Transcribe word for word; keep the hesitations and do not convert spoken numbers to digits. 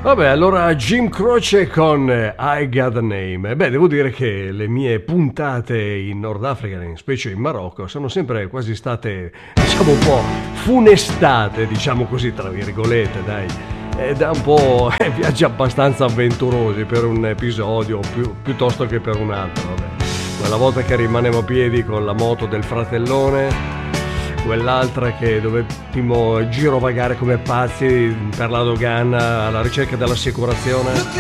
Vabbè, allora Jim Croce con I Got a Name. Beh, devo dire che le mie puntate in Nord Africa, in specie in Marocco, sono sempre quasi state, diciamo, un po' funestate, diciamo così, tra virgolette, dai. È da un po' viaggi abbastanza avventurosi per un episodio più, piuttosto che per un altro, vabbè. Quella volta che rimanevo a piedi con la moto del fratellone, quell'altra che dovevamo girovagare come pazzi per la dogana alla ricerca dell'assicurazione.